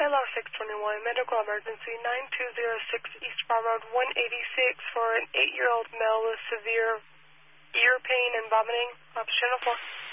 KLR 621, medical emergency 9206 East Farm Road 186 for an 8-year-old male with severe ear pain and vomiting. Channel 4.